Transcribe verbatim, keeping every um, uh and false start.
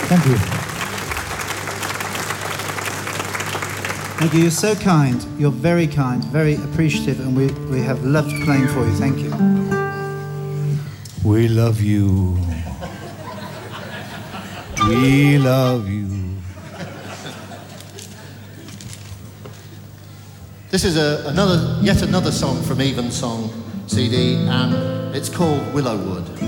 Thank you. Thank you. You're so kind. You're very kind, very appreciative, and we, we have loved playing for you. Thank you. We love you. We love you. This is a, another, yet another song from Evensong C D, and it's called Willowwood.